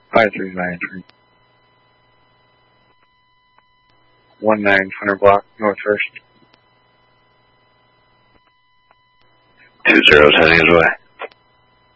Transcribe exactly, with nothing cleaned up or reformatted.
five three nine three. one nine hundred block, North First. Two zeros heading his way.